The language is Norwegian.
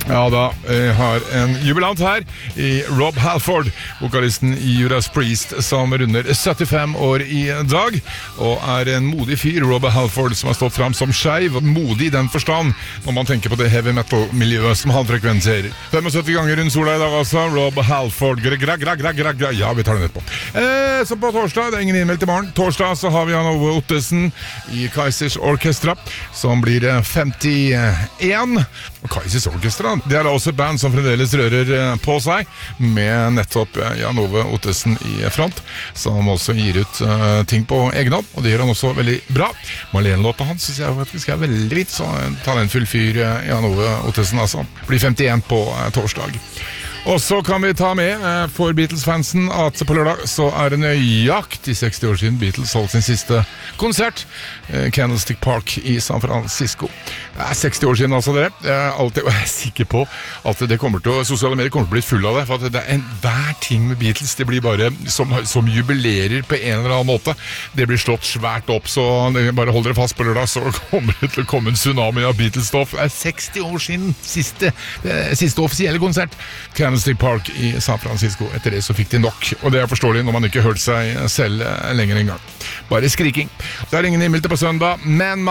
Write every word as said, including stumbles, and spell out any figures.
Ja da, jeg har en jubilant her i Rob Halford, vokalisten i Judas Priest, som runder syttifem år i dag, og er en modig fyr, Rob Halford, som har stått frem som skeiv, modig i den forstand, når man tenker på det heavy metal-miljøet som han frekvenserer. syttifem ganger rundt sola i dag altså, Rob Halford, gra, gra, gra, gra, gra, gra. Ja, vi tar den etterpå. Eh, så på torsdag, det er ingen innmeldt i morgen, torsdag så har vi Jan Ove Ottesen i Kaizers Orkestra, som blir femtien, og Kaizers Orkestra, det er da også et band som fremdeles rører på seg, med nettopp Jan Ove Ottesen i front, som også gir ut uh, ting på egen hånd, og det gjør han også veldig bra. Marlene-låta hans synes jeg faktisk er veldig vidt, så en talentfull fyr, Jan Ove Ottesen altså. Blir femtien på uh, torsdag. Og så kan vi ta med eh, for Beatles-fansen at på lørdag så er det nøyaktig seksti år siden Beatles holdt sin siste konsert, eh, Candlestick Park i San Francisco. Det er seksti år siden altså dere. Jeg er, alltid, jeg er sikker på at det kommer til å, sosiale medier kommer til å bli full av det, for at det er en hver ting med Beatles, det blir bare som, som jubilerer på en eller annen måte. Det blir slått svært opp, så bare hold dere fast på lørdag, så kommer det til å komme en tsunami av Beatles-stoff. Det er seksti år siden siste, siste offisielle konsert, Candlestick Park i San Francisco. Etter det så fikk de nok, og det er forståelig når man ikke hørte seg selv lenger en gang. Bare skriking. Det er ingen innmeldte på søndag, men